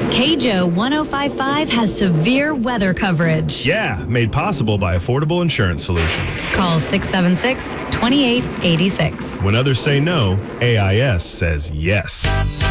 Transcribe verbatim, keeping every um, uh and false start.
K J O one oh five point five has severe weather coverage. Yeah, made possible by Affordable Insurance Solutions. Call six seven six, two eight eight six. When others say no, A I S says yes.